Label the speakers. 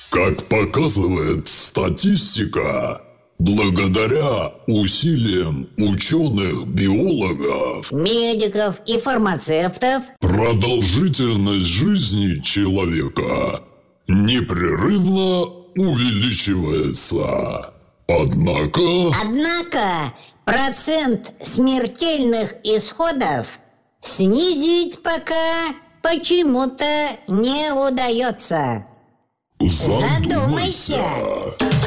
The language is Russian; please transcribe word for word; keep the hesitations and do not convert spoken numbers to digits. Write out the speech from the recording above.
Speaker 1: Как показывает статистика, благодаря усилиям ученых-биологов,
Speaker 2: медиков и фармацевтов
Speaker 1: продолжительность жизни человека непрерывно увеличивается. Однако...
Speaker 2: Однако процент смертельных исходов снизить пока почему-то не удается.
Speaker 1: Задумайся.
Speaker 2: Задумайся.